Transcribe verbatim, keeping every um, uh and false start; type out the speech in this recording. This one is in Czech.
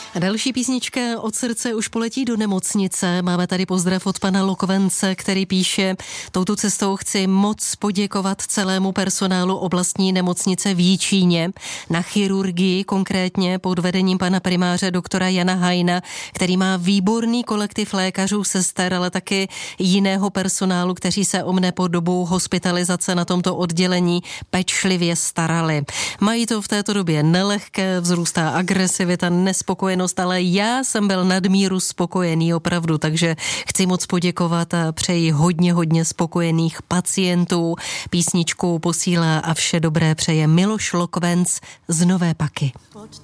A další písnička od srdce už poletí do nemocnice. Máme tady pozdrav od pana Lokovence, který píše: touto cestou chci moc poděkovat celému personálu oblastní nemocnice v Jičíně, na chirurgii konkrétně pod vedením pana primáře doktora Jana Hajna, který má výborný kolektiv lékařů, sester, ale taky jiného personálu, kteří se o mne po dobu hospitalizace na tomto oddělení pečlivě starali. Mají to v této době nelehké, vzrůstá agresivita, nespokojenost, ale já jsem byl nadmíru spokojený opravdu, takže chci moc poděkovat a přeji hodně, hodně spokojených pacientů. Písničku posílá a vše dobré přeje Miloš Lokvenc z Nové Paky.